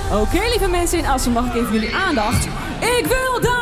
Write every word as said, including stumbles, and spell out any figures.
Oké, okay, lieve mensen in Assen, mag ik even jullie aandacht? Ik wil